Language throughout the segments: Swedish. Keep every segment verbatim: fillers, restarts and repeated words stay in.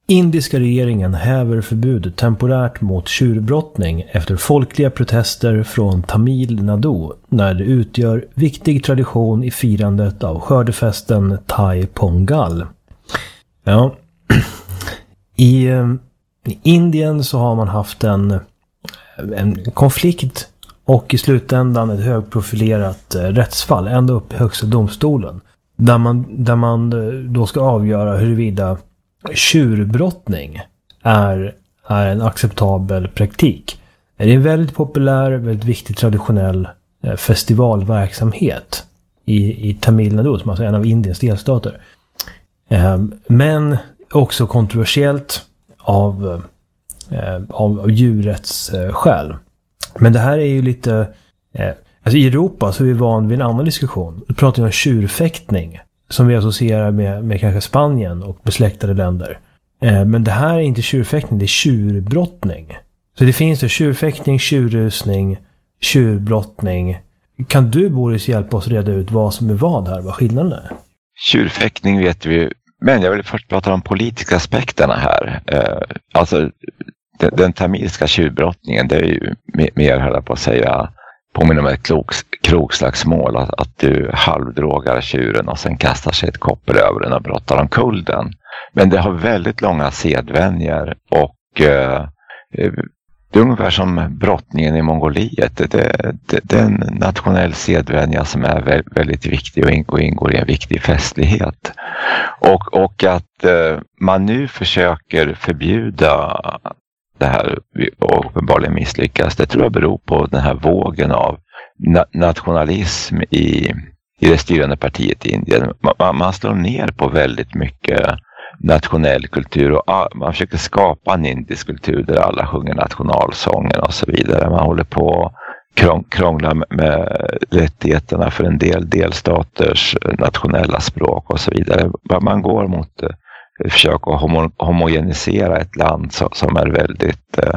Indiska regeringen häver förbudet temporärt mot tjurbrottning efter folkliga protester från Tamil Nadu när det utgör viktig tradition i firandet av skördefesten Thai Pongal. Ja, i, i Indien så har man haft en, en konflikt och i slutändan ett högprofilerat rättsfall ända upp i högsta domstolen där man, där man då ska avgöra huruvida tjurbrottning är, är en acceptabel praktik. Det är en väldigt populär, väldigt viktig traditionell festivalverksamhet i, i Tamil Nadu, som alltså är en av Indiens delstater. Men också kontroversiellt av, av, av djurets skäl. Men det här är ju lite... Alltså i Europa så är vi van vid en annan diskussion. Vi pratar om tjurfäktning som vi associerar med, med kanske Spanien och besläktade länder. Eh, men det här är inte tjurfäktning, det är tjurbrottning. Så det finns då tjurfäktning, tjurrusning, tjurbrottning. Kan du, Boris, hjälpa oss reda ut vad som är vad här, vad skillnaden är? Tjurfäktning vet vi, men jag vill först prata om de politiska aspekterna här. Eh, alltså den, den tamilska tjurbrottningen, det är ju mer, höll jag på att säga, påminner om ett krogs, krogslagsmål, att, att du halvdrogar tjuren och sen kastar sig ett koppel över den och brottar omkull den. Men det har väldigt långa sedvänjer och eh, det är ungefär som brottningen i Mongoliet. Det, det, det är en nationell sedvänja som är väldigt viktig och, in, och ingår i en viktig festlighet. Och, och att eh, man nu försöker förbjuda det här och uppenbarligen misslyckas, det tror jag beror på den här vågen av na- nationalism i, i det styrande partiet i Indien. Man, man slår ner på väldigt mycket nationell kultur och man försöker skapa en indisk kultur där alla sjunger nationalsången och så vidare. Man håller på att krångla med rättigheterna för en del delstaters nationella språk och så vidare. Man går mot försöka homo- homogenisera ett land som, som är väldigt eh,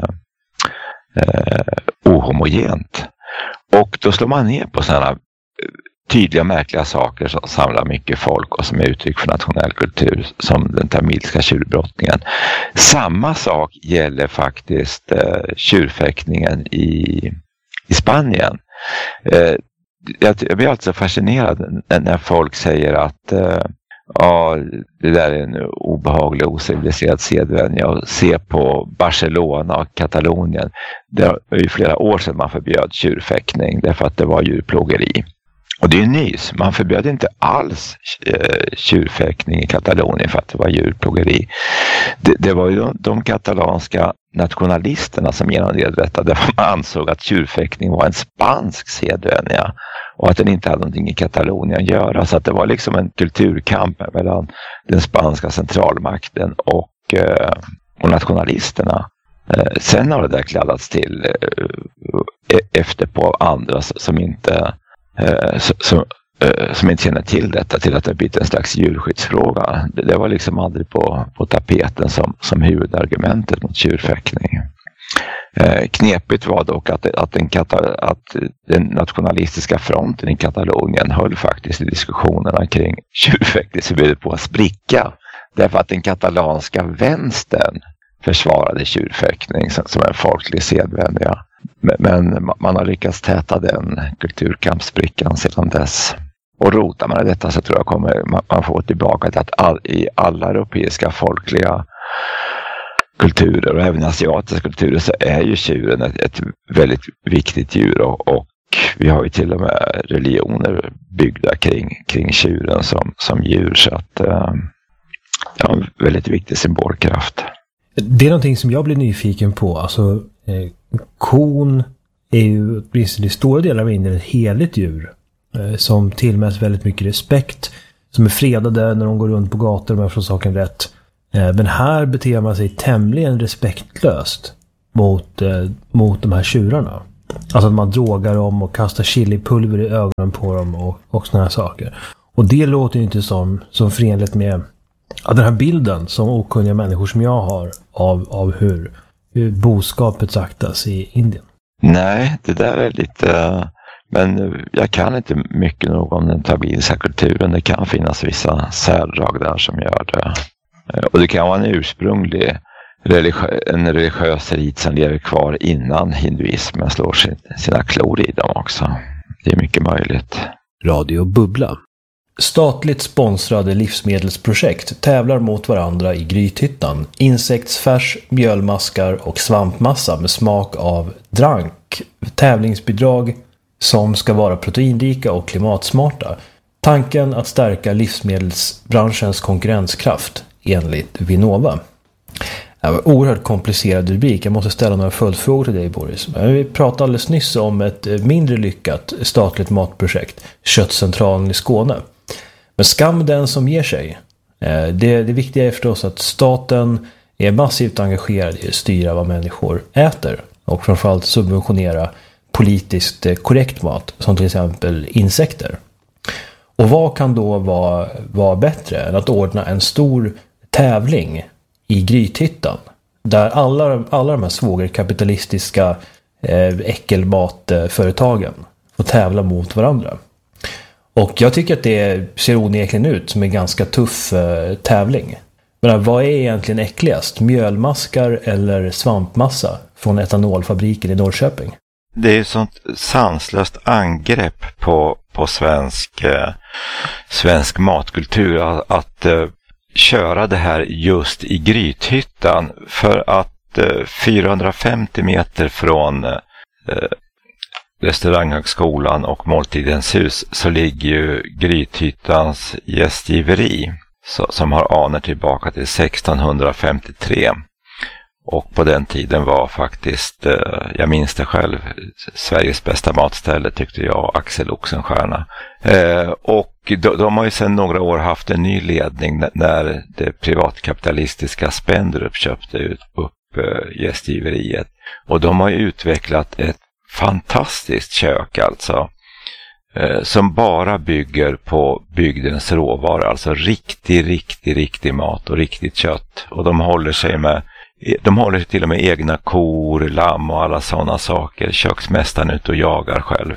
eh, ohomogent. Och då slår man ner på sådana tydliga märkliga saker som samlar mycket folk och som är uttryck för nationell kultur, som den tamilska tjurbrottningen. Samma sak gäller faktiskt eh, tjurfäktningen i, i Spanien. Eh, jag, jag blir alltså fascinerad när folk säger att eh, ja, det där är en obehaglig, ociviliserad sedvänja. Och se på Barcelona och Katalonien. Det var ju flera år sedan man förbjöd tjurfäktning därför att det var djurplågeri. Och det är nys. Man förbjöd inte alls eh, tjurfäktning i Katalonien för att det var djurplågeri. Det, det var ju de, de katalanska nationalisterna som genomdrev detta därför man ansåg att tjurfäktning var en spansk sedvänja och att den inte hade någonting i Katalonien att göra. Så att det var liksom en kulturkamp mellan den spanska centralmakten och, eh, och nationalisterna. Eh, sen har det där kladdats till eh, efter på andra som inte eh, som, eh, som inte känner till detta, till att det har blivit en slags djurskyddsfråga. Det, det var liksom aldrig på, på tapeten som, som huvudargumentet mot tjurfäktning. Eh, knepigt var dock att, att, den kata, att den nationalistiska fronten i Katalonien höll faktiskt i diskussionerna kring tjurfäktningsförbudet på att spricka. Därför att den katalanska vänstern försvarade tjurfäktning som, som en folklig sedvänja. Men, men man har lyckats täta den kulturkampsprickan sedan dess. Och rotar man i detta så tror jag kommer man, man får tillbaka till att all, i alla europeiska folkliga kulturer och även asiatiska kulturer så är ju tjuren ett, ett väldigt viktigt djur och, och vi har ju till och med religioner byggda kring, kring tjuren som, som djur, så att äh, ja, en väldigt viktig symbolkraft. Det är någonting som jag blir nyfiken på. Alltså eh, kon är ju i stora delar av Indien ett heligt djur eh, som tillmäts väldigt mycket respekt, som är fredade när de går runt på gator om jag får saken rätt. Men här beter man sig tämligen respektlöst mot, eh, mot de här tjurarna. Alltså att man drogar dem och kastar chilipulver i ögonen på dem och, och såna här saker. Och det låter ju inte som, som förenligt med ja, den här bilden som okunniga människor som jag har av, av hur, hur boskapet saktas i Indien. Nej, det där är lite... Men jag kan inte mycket nog om den tamilska kulturen. Det kan finnas vissa särdrag där som gör det Och det kan vara en ursprunglig religi- en religiös rit som lever kvar innan hinduismen slår sin, sina klor i dem också. Det är mycket möjligt. Radio Bubbla. Statligt sponsrade livsmedelsprojekt tävlar mot varandra i Grythyttan. Insektsfärs, mjölmaskar och svampmassa med smak av drank. Tävlingsbidrag som ska vara proteinrika och klimatsmarta. Tanken att stärka livsmedelsbranschens konkurrenskraft enligt Vinnova. Det var en oerhört komplicerad rubrik. Jag måste ställa några följdfrågor till dig, Boris. Vi pratade alldeles nyss om ett mindre lyckat statligt matprojekt, Köttcentralen i Skåne. Men skam den som ger sig. Det, det viktiga är förstås att staten är massivt engagerad i att styra vad människor äter och framförallt subventionera politiskt korrekt mat, som till exempel insekter. Och vad kan då vara, vara bättre än att ordna en stor tävling i Grythyttan, där alla, alla de här svågerkapitalistiska eh, äckelmatföretagen får tävla mot varandra. Och jag tycker att det ser onekligen ut som en ganska tuff eh, tävling. Men vad är egentligen äckligast? Mjölmaskar eller svampmassa från etanolfabriken i Norrköping? Det är ett sånt sanslöst angrepp på, på svensk, eh, svensk matkultur att, att eh, köra det här just i Grythyttan, för att eh, fyrahundrafemtio meter från eh, Restauranghögskolan och Måltidens hus så ligger ju Grythyttans gästgiveri så, som har anor tillbaka till sextonhundrafemtiotre. Och på den tiden var faktiskt, eh, jag minns det själv, Sveriges bästa matställe tyckte jag, Axel Oxenstierna. Eh, och de, de har ju sedan några år haft en ny ledning när, när det privatkapitalistiska Spendrup köpte ut upp eh, gästgiveriet. Och de har ju utvecklat ett fantastiskt kök alltså. Eh, som bara bygger på bygdens råvaror. Alltså riktig, riktig, riktig mat och riktigt kött. Och de håller sig med De håller till och med egna kor, lamm och alla sådana saker. Köksmästaren ut och jagar själv.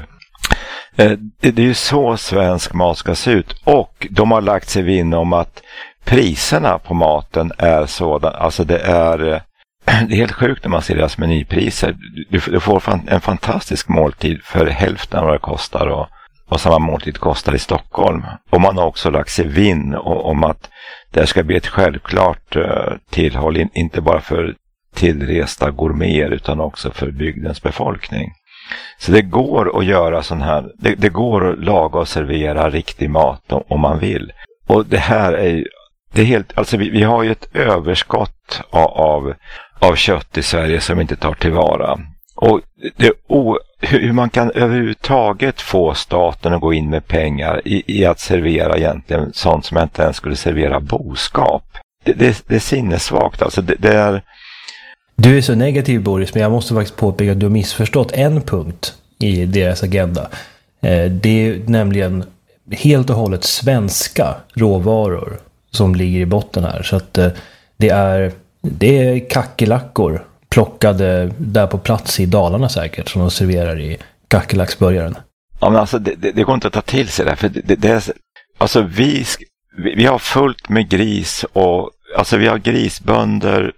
Det är ju så svensk mat ska se ut. Och de har lagt sig vinn om att priserna på maten är sådana. Alltså det är, det är helt sjukt när man ser deras menypriser. Du får en fantastisk måltid för hälften av vad det kostar och vad samma måltid kostar i Stockholm. Och man har också lagt sig vinn om att det ska bli ett självklart tillhåll, inte bara för tillresta gourmeter utan också för bygdens befolkning. Så det går att göra sån här, det, det går att laga och servera riktig mat om man vill. Och det här är, det är helt, alltså vi, vi har ju ett överskott av, av kött i Sverige som inte tar tillvara. Och det, o, hur man kan överhuvudtaget få staten att gå in med pengar i, i att servera egentligen sånt som jag inte ens skulle servera boskap. Det, det, det är sinnessvagt. Alltså det, det är... Du är så negativ, Boris, men jag måste faktiskt påpeka att du har missförstått en punkt i deras agenda. Det är nämligen helt och hållet svenska råvaror som ligger i botten här. Så att det är, det är kackerlackor plockade där på plats i Dalarna säkert, som de serverar i kackerlacksburgaren. Ja, men alltså det, det, det går inte att ta till sig det, för det, det, det är, alltså vi, vi, vi har fullt med gris och alltså vi har grisbönder,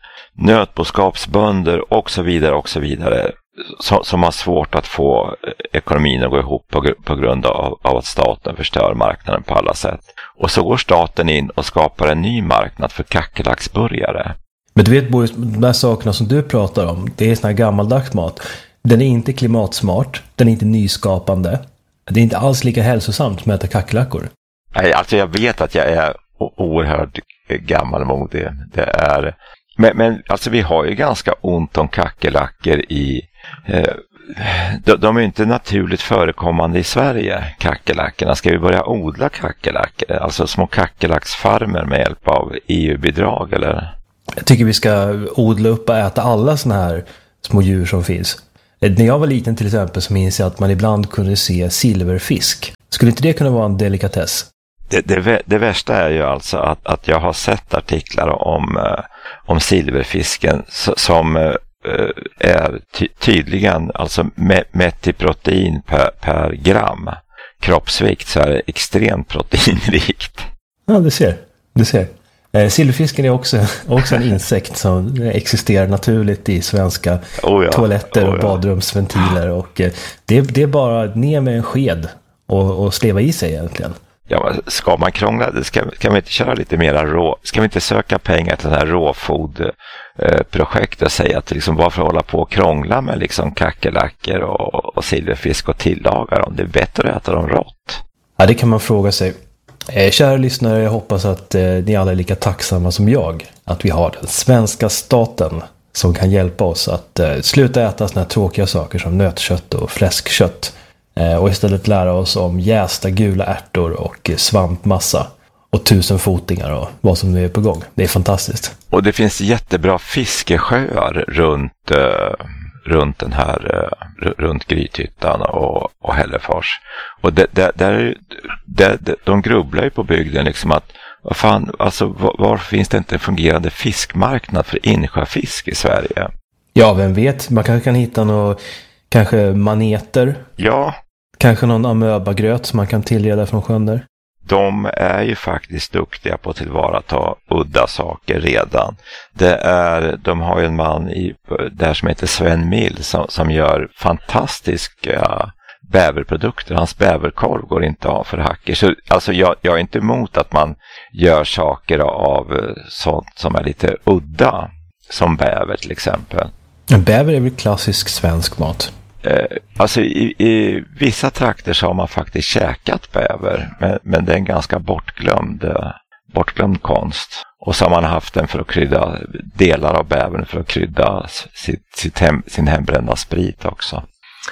nötboskapsbönder och så vidare och så vidare som, som har svårt att få ekonomin att gå ihop på, på grund av, av att staten förstör marknaden på alla sätt. Och så går staten in och skapar en ny marknad för kackerlacksburgare. Men du vet, Boris, de här sakerna som du pratar om, det är sån här gammaldags mat. Den är inte klimatsmart, den är inte nyskapande. Det är inte alls lika hälsosamt med att äta kackerlackor. Nej, alltså jag vet att jag är oerhört gammalmodig. Det är... Men, men alltså vi har ju ganska ont om kackerlackor i... Eh, de, de är inte naturligt förekommande i Sverige, kackerlackorna. Ska vi börja odla kackerlackor? Alltså små kackerlacksfarmer med hjälp av E U-bidrag eller... Jag tycker vi ska odla upp och äta alla såna här små djur som finns. När jag var liten till exempel så minns jag att man ibland kunde se silverfisk. Skulle inte det kunna vara en delikatess? Det, det, det värsta är ju alltså att, att jag har sett artiklar om, om silverfisken som är ty, tydligen alltså mätt i protein per, per gram kroppsvikt, så är det extremt proteinrikt. Ja, det ser. Det ser. Eh, silverfisken är också, också en insekt som existerar naturligt i svenska oh ja, toaletter och oh ja. badrumsventiler. Och eh, det, det är bara ner med en sked och, och sleva i sig egentligen. Ja, men ska man krångla, ska, ska vi inte köra lite mera rå, ska vi inte söka pengar till den här råfodprojekt och säga att liksom varför hålla på och krångla med liksom kackerlackor och, och silverfisk och tillaga dem? Det är bättre att äta dem rått. Ja, det kan man fråga sig. Eh, kära lyssnare, jag hoppas att eh, ni alla är lika tacksamma som jag. Att vi har den svenska staten som kan hjälpa oss att eh, sluta äta såna här tråkiga saker som nötkött och fläskkött. Eh, och istället lära oss om jästa gula ärtor och eh, svampmassa. Och tusenfotingar och vad som nu är på gång. Det är fantastiskt. Och det finns jättebra fiskesjöar runt... Eh... runt den här, runt Grythyttan och, och Hällefors. Och det, det, där, det, det, de grubblar ju på bygden liksom att, vad fan, alltså var, varför finns det inte en fungerande fiskmarknad för insjöfisk i Sverige? Ja, vem vet, man kanske kan hitta några, kanske maneter. Ja. Kanske någon amöbagröt som man kan tillreda från sjön där. De är ju faktiskt duktiga på att tillvarata udda saker redan. Det är, de har ju en man i, där som heter Sven Mill som, som gör fantastiska bäverprodukter. Hans bäverkorv går inte av för hacker. Så, alltså jag, jag är inte emot att man gör saker av sånt som är lite udda, som bäver till exempel. En bäver är väl klassisk svensk mat? Eh, alltså i, i vissa trakter så har man faktiskt käkat bäver, men, men det är en ganska bortglömd, bortglömd konst. Och så har man haft den för att krydda delar av bävern för att krydda sitt, sitt hem, sin hembrända sprit också.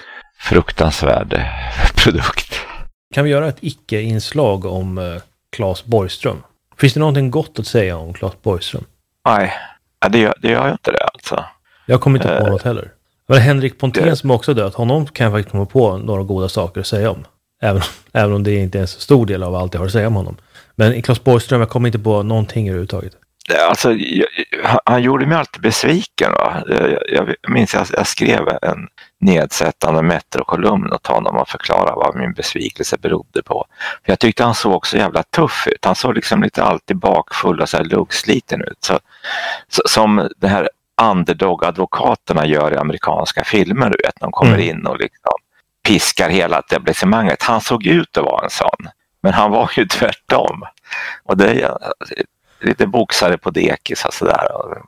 Fruktansvärd produkt. Kan vi göra ett icke-inslag om eh, Claes Borgström? Finns det någonting gott att säga om Claes Borgström? Nej, det gör, det gör jag inte det alltså. Jag kommer inte på eh, något heller. Det var Henrik Pontén det... som också dött. Honom kan jag faktiskt komma på några goda saker att säga om. Även, även om det inte är en så stor del av allt jag har att säga om honom. Men i Claes Borgström, jag kommer inte på någonting överhuvudtaget. Alltså, jag, han gjorde mig alltid besviken. Va? Jag, jag minns att jag skrev en nedsättande Metro-kolumn åt honom och förklarade vad min besvikelse berodde på. För jag tyckte han såg så jävla tuff ut. Han såg liksom lite alltid bakfull och så här luggsliten ut. Så, så, som det här underdog-advokaterna gör i amerikanska filmer, du vet, de kommer mm. in och liksom piskar hela etablissemanget. Han såg ut att vara en sån, men han var ju tvärtom. Och det är lite boxare på dekis och sådär,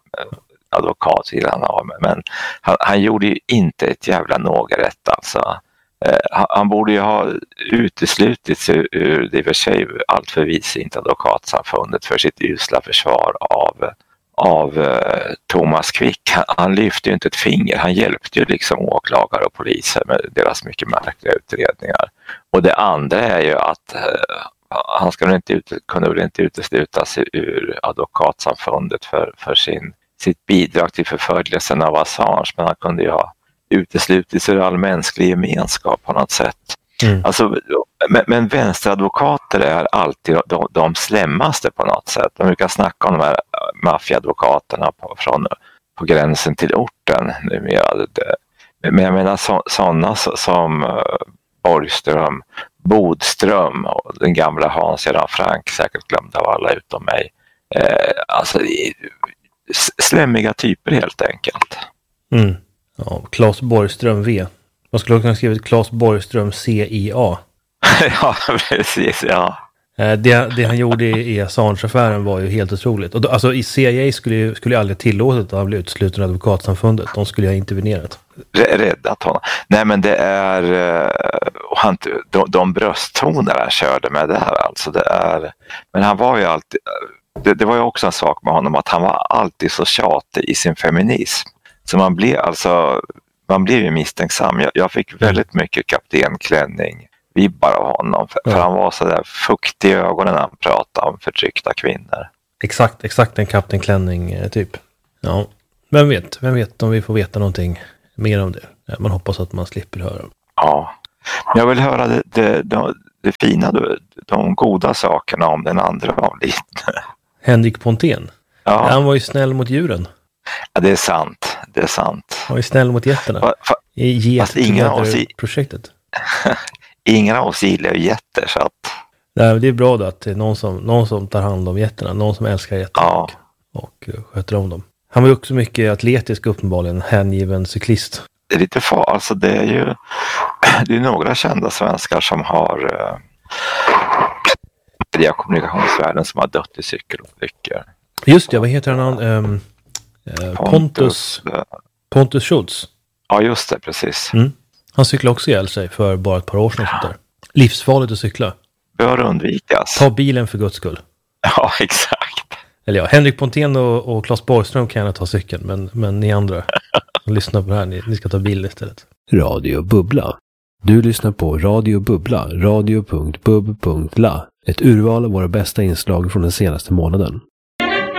advokat vill han ha, men han, han gjorde ju inte ett jävla någrätt alltså. Eh, han, han borde ju ha uteslutits ur, ur det för sig allt för visint advokatsamfundet för sitt usla försvar av av eh, Thomas Quick. Han, han lyfte ju inte ett finger. Han hjälpte ju liksom åklagare och poliser med deras mycket märkliga utredningar. Och det andra är ju att eh, han ska inte ut, kunde väl inte uteslutas ur advokatsamfundet för, för sin, sitt bidrag till förföljelsen av Assange, men han kunde ju ha uteslutits ur all mänsklig gemenskap på något sätt. Mm. Alltså, men, men vänsteradvokater är alltid de, de slämmaste på något sätt. De brukar snacka om de här maffiaadvokaterna på, från, på gränsen till orten numera. Men jag menar så, sådana som uh, Borgström, Bodström och den gamla Hans Göran Frank, säkert glömda av alla utom mig. Eh, alltså slämmiga typer helt enkelt. Mm. Ja, Claes Borgström V. Man skulle kunna skriva Claes Borgström C I A. Ja, precis, ja. Det, det han gjorde i Assange-affären var ju helt otroligt. Och då, alltså i C I A skulle ju skulle aldrig tillåtit att han blev utsluten av advokatsamfundet. De skulle ha intervenerat. Räddat honom. Nej, men det är han, de, de brösttoner han körde med där alltså. Det är, men han var ju alltid, det, det var ju också en sak med honom att han var alltid så tjatig i sin feminism. Så man blev alltså man blev ju misstänksam. Jag, jag fick väldigt mycket Kapten Klänning vibbar av honom. För, ja. för han var så där fuktig i ögonen när han pratade om förtryckta kvinnor. Exakt, exakt en Kapten Klänning typ. Ja, vem vet, vem vet om vi får veta någonting mer om det. Man hoppas att man slipper höra. Ja, jag vill höra det, det, det, det fina, de goda sakerna om den andra avlidne. Henrik Pontén? Ja. Han var ju snäll mot djuren. Ja, det är sant. Det är sant. Han var ju snäll mot jätterna. Va, fa, I Get-projektet. Ingen av oss gillar ju getter, så att Nej, det är bra då att det är någon som, någon som tar hand om getterna. Någon som älskar getterna Ja. och, och sköter om dem. Han var ju också mycket atletisk uppenbarligen, hängiven cyklist. Det är lite far, alltså det är ju det är några kända svenskar som har eh, i kommunikationsvärlden som har dött i cykelolyckor. Just det, vad heter han? Um, uh, Pontus, Pontus, Pontus Schultz. Ja, just det, precis. Mm. Han cyklade också ihjäl sig för bara ett par år sedan. Ja. Livsfarligt att cykla. Bör undvikas. Ta bilen för guds skull. Ja, exakt. Eller ja, Henrik Pontén och, och Claes Borgström kan gärna ta cykeln, men, men ni andra lyssna på det här, ni, ni ska ta bilen istället. Radio Bubbla. Du lyssnar på Radio Bubbla, radio punkt bub punkt la. Ett urval av våra bästa inslag från den senaste månaden.